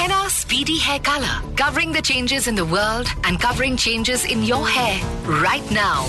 Henna Speedy Hair Color, covering the changes in the world and covering changes in your hair right now.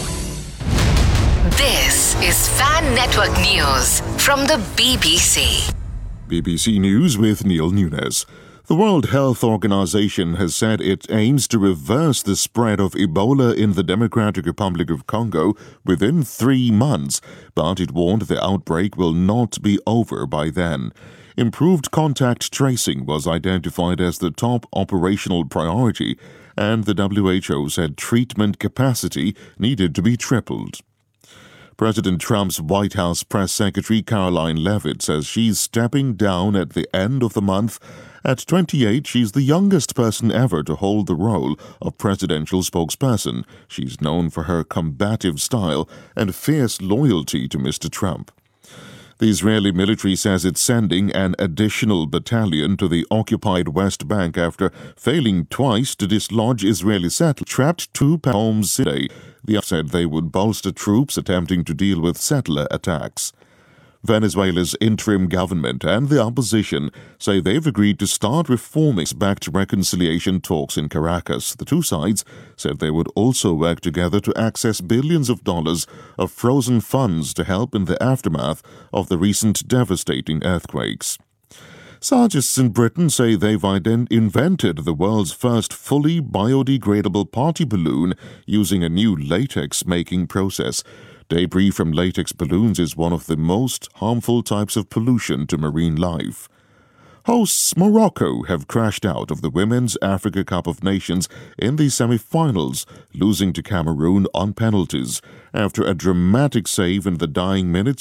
This is Fan Network News from the BBC. BBC News with Neil Nunes. The World Health Organization has said it aims to reverse the spread of Ebola in the Democratic Republic of Congo within 3 months, but it warned the outbreak will not be over by then. Improved contact tracing was identified as the top operational priority, and the WHO said treatment capacity needed to be tripled. President Trump's White House press secretary Caroline Leavitt says she's stepping down at the end of the month. At 28, she's the youngest person ever to hold the role of presidential spokesperson. She's known for her combative style and fierce loyalty to Mr. Trump. The Israeli military says it's sending an additional battalion to the occupied West Bank after failing twice to dislodge Israeli settlers trapped 2 homes today. The said they would bolster troops attempting to deal with settler attacks. Venezuela's interim government and the opposition say they've agreed to start reforming back to reconciliation talks in Caracas. The two sides said they would also work together to access billions of dollars of frozen funds to help in the aftermath of the recent devastating earthquakes. Scientists in Britain say they've invented the world's first fully biodegradable party balloon using a new latex-making process. Debris from latex balloons is one of the most harmful types of pollution to marine life. Hosts Morocco have crashed out of the Women's Africa Cup of Nations in the semi-finals, losing to Cameroon on penalties after a dramatic save in the dying minutes